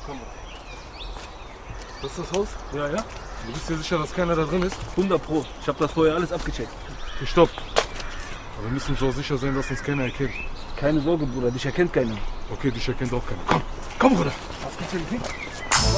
Kamera. Das ist das Haus? Ja, ja. Du bist dir sicher, dass keiner da drin ist? 100 Pro. Ich habe das vorher alles abgecheckt. Okay, stopp. Aber wir müssen uns auch sicher sein, dass uns keiner erkennt. Keine Sorge, Bruder. Dich erkennt keiner. Okay, dich erkennt auch keiner. Komm, Bruder. Was gibt's denn?